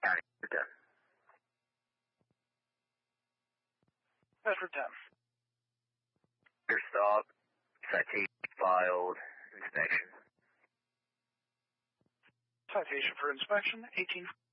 County for 10. Bedford 10. Your stop. Citation filed. Inspection. Citation for inspection, 18.